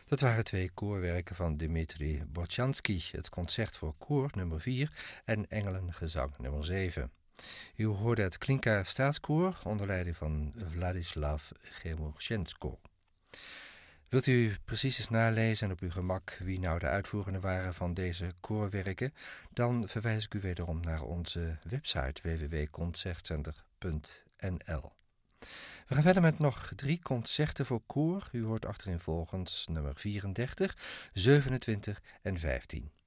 Dat waren 2 koorwerken van Dmitri Bortjansky, het concert voor koor nummer 4 en engelengezang nummer 7. U hoorde het Klinka Staatskoor onder leiding van Vladislav Gemurshenko. Wilt u precies eens nalezen en op uw gemak wie nou de uitvoerenden waren van deze koorwerken? Dan verwijs ik u wederom naar onze website www.concertcenter.nl. We gaan verder met nog 3 concerten voor koor. U hoort achtereenvolgens nummer 34, 27 en 15.